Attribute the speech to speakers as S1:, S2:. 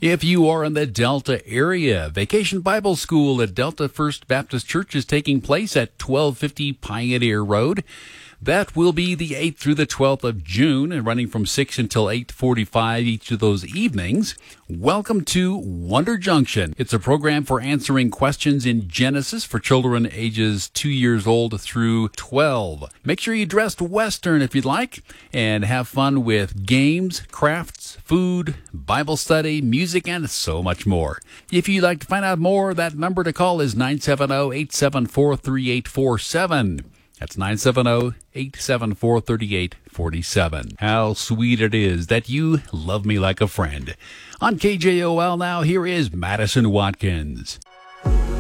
S1: If you are in the Delta area, Vacation Bible School at Delta First Baptist Church is taking place at 1250 Pioneer Road. That will be the 8th through the 12th of June and running from 6 until 8:45 each of those evenings. Welcome to Wonder Junction. It's a program for answering questions in Genesis for children ages 2 years old through 12. Make sure you dress Western if you'd like and have fun with games, crafts, food, Bible study, music, and so much more. If you'd like to find out more, that number to call is 970-874-3847. That's 970-874-3847. How sweet it is that you love me like a friend. On KJOL now, here is Madison Watkins.